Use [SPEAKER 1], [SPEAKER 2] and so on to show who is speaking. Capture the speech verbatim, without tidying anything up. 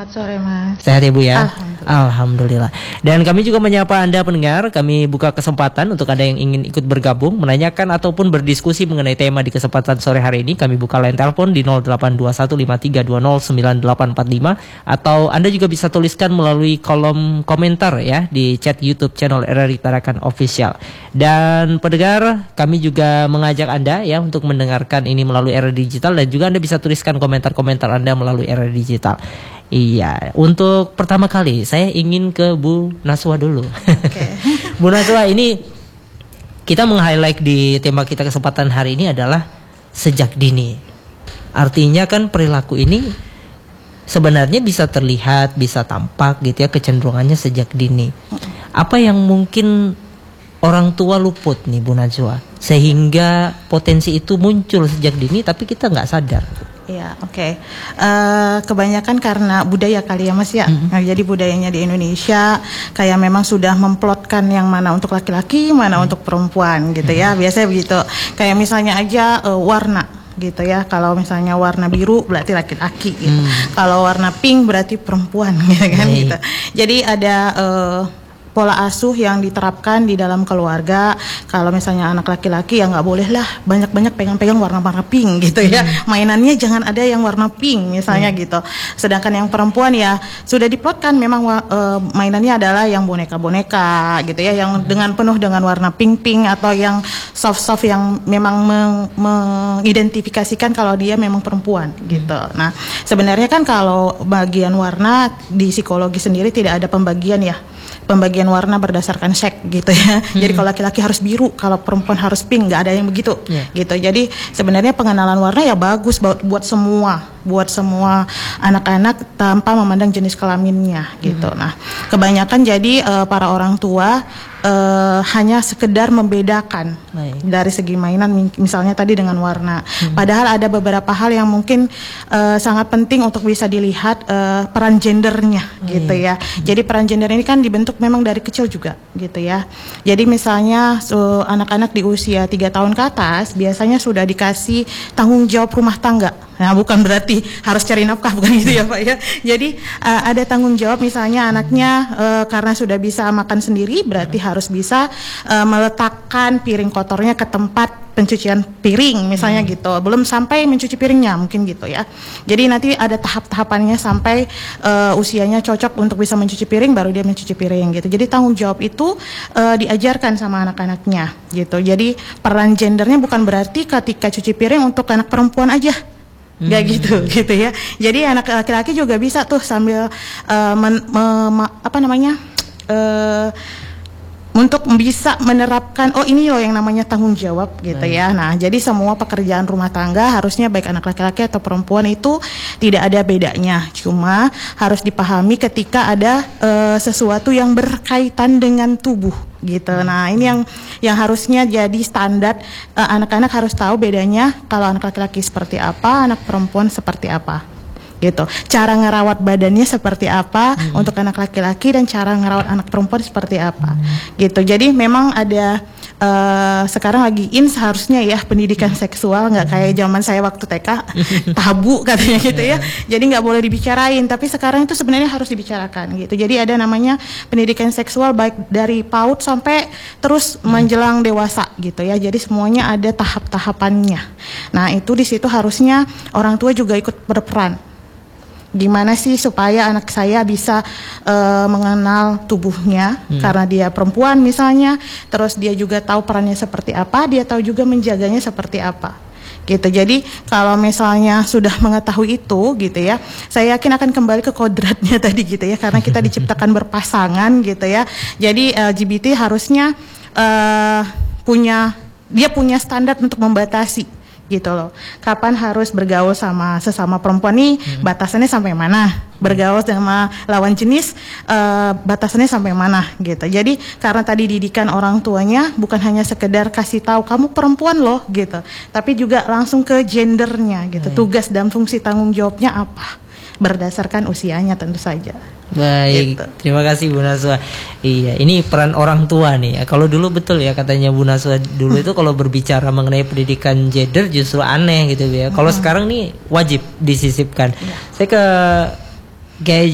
[SPEAKER 1] Selamat sore Mas.
[SPEAKER 2] Sehat ya Bu ya?
[SPEAKER 1] Alhamdulillah.
[SPEAKER 2] Alhamdulillah. Dan kami juga menyapa Anda pendengar. Kami buka kesempatan untuk Anda yang ingin ikut bergabung, menanyakan ataupun berdiskusi mengenai tema di kesempatan sore hari ini. Kami buka line telepon di nol delapan dua satu lima tiga dua nol sembilan delapan empat lima. Atau Anda juga bisa tuliskan melalui kolom komentar ya di chat YouTube channel R R I Tarakan Official. Dan pendengar, kami juga mengajak Anda ya untuk mendengarkan ini melalui R R I Digital. Dan juga Anda bisa tuliskan komentar-komentar Anda melalui R R I Digital. Iya, untuk pertama kali saya ingin ke Bu Naswa dulu.
[SPEAKER 1] Okay.
[SPEAKER 2] Bu Naswa, ini kita meng-highlight di tema kita kesempatan hari ini adalah sejak dini. Artinya kan perilaku ini sebenarnya bisa terlihat, bisa tampak gitu ya, kecenderungannya sejak dini. Apa yang mungkin orang tua luput nih Bu Najwa, sehingga potensi itu muncul sejak dini tapi kita nggak sadar?
[SPEAKER 1] Ya, oke. Okay. Uh, kebanyakan karena budaya kali ya Mas ya. Mm-hmm. Nah, jadi budayanya di Indonesia kayak memang sudah memplotkan yang mana untuk laki-laki, mana mm-hmm. untuk perempuan gitu ya. Biasanya begitu. Kayak misalnya aja uh, warna gitu ya. Kalau misalnya warna biru berarti laki-laki gitu. Mm. Kalau warna pink berarti perempuan gitu kan hey. gitu. Jadi ada uh, pola asuh yang diterapkan di dalam keluarga. Kalau misalnya anak laki-laki ya nggak boleh lah banyak-banyak pegang-pegang warna-warna pink gitu ya. Hmm. Mainannya jangan ada yang warna pink misalnya hmm. gitu. Sedangkan yang perempuan ya sudah diplotkan memang uh, mainannya adalah yang boneka-boneka gitu ya, yang hmm. dengan penuh dengan warna pink-pink atau yang soft-soft yang memang mengidentifikasikan kalau dia memang perempuan gitu. Hmm. Nah, sebenarnya kan kalau bagian warna di psikologi sendiri tidak ada pembagian ya. Pembagian warna berdasarkan seks gitu ya. Hmm. Jadi kalau laki-laki harus biru, kalau perempuan harus pink, nggak ada yang begitu. Yeah. Gitu. Jadi sebenarnya pengenalan warna ya bagus buat, buat semua, buat semua anak-anak tanpa memandang jenis kelaminnya gitu. Hmm. Nah, kebanyakan jadi uh, para orang tua Uh, hanya sekedar membedakan Baik. dari segi mainan, misalnya tadi dengan warna. Hmm. Padahal ada beberapa hal yang mungkin uh, sangat penting untuk bisa dilihat uh, peran gendernya, Baik. gitu ya. Hmm. Jadi peran gender ini kan dibentuk memang dari kecil juga, gitu ya. Jadi misalnya so, anak-anak di usia tiga tahun ke atas biasanya sudah dikasih tanggung jawab rumah tangga. Nah, bukan berarti harus cari nafkah, bukan gitu ya Pak ya. Jadi uh, ada tanggung jawab misalnya anaknya uh, karena sudah bisa makan sendiri berarti harus bisa uh, meletakkan piring kotornya ke tempat pencucian piring misalnya hmm. gitu. Belum sampai mencuci piringnya mungkin gitu ya. Jadi nanti ada tahap-tahapannya sampai uh, usianya cocok untuk bisa mencuci piring baru dia mencuci piring gitu. Jadi tanggung jawab itu uh, diajarkan sama anak-anaknya gitu. Jadi peran gendernya bukan berarti ketika cuci piring untuk anak perempuan aja. Gak gitu gitu ya. Jadi anak laki-laki juga bisa tuh sambil uh, men, me, ma, apa namanya uh, untuk bisa menerapkan oh ini loh yang namanya tanggung jawab gitu ya. Nah, jadi semua pekerjaan rumah tangga harusnya baik anak laki-laki atau perempuan itu tidak ada bedanya. Cuma harus dipahami ketika ada uh, sesuatu yang berkaitan dengan tubuh gitu. Nah, ini yang yang harusnya jadi standar, uh, anak-anak harus tahu bedanya kalau anak laki-laki seperti apa, anak perempuan seperti apa. Gitu. Cara ngerawat badannya seperti apa hmm. untuk anak laki-laki dan cara ngerawat anak perempuan seperti apa. Hmm. Gitu. Jadi memang ada uh, sekarang lagi in seharusnya ya pendidikan seksual, nggak kayak zaman saya waktu T K tabu katanya gitu ya. Jadi nggak boleh dibicarain, tapi sekarang itu sebenarnya harus dibicarakan gitu. Jadi ada namanya pendidikan seksual baik dari PAUD sampai terus menjelang dewasa gitu ya. Jadi semuanya ada tahap-tahapannya. Nah, itu di situ harusnya orang tua juga ikut berperan. Gimana sih supaya anak saya bisa uh, mengenal tubuhnya hmm. karena dia perempuan misalnya, terus dia juga tahu perannya seperti apa, dia tahu juga menjaganya seperti apa. Gitu. Jadi kalau misalnya sudah mengetahui itu gitu ya, saya yakin akan kembali ke kodratnya tadi gitu ya, karena kita diciptakan berpasangan gitu ya. Jadi L G B T harusnya uh, punya dia punya standar untuk membatasi gitu loh. Kapan harus bergaul sama sesama perempuan nih, hmm. batasannya sampai mana? Bergaul sama lawan jenis, uh, batasannya sampai mana gitu. Jadi karena tadi didikan orang tuanya bukan hanya sekedar kasih tahu kamu perempuan loh gitu, tapi juga langsung ke gendernya gitu. Hmm. Tugas dan fungsi tanggung jawabnya apa? Berdasarkan usianya tentu saja.
[SPEAKER 2] Baik, gitu. Terima kasih Bu Naswa. Iya, ini peran orang tua nih. Kalau dulu betul ya katanya Bu Naswa dulu itu kalau berbicara mengenai pendidikan gender justru aneh gitu ya. Kalau hmm. sekarang nih wajib disisipkan. Ya. Saya ke G